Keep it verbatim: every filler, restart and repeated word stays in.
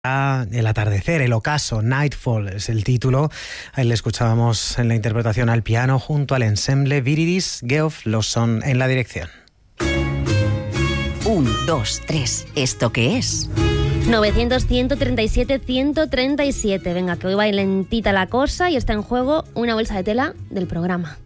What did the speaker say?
El atardecer, el ocaso, Nightfall es el título. Ahí le escuchábamos en la interpretación al piano junto al ensemble Viridis Geoff Lawson en la dirección. Un, dos, tres. ¿Esto qué es? novecientos, ciento treinta y siete, ciento treinta y siete. Venga, que hoy va lentita la cosa y está en juego una bolsa de tela del programa.